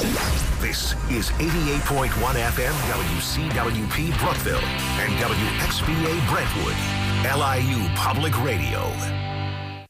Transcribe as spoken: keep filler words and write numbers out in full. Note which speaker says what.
Speaker 1: This is eighty-eight point one F M W C W P Brookville and W X B A Brentwood, L I U Public Radio.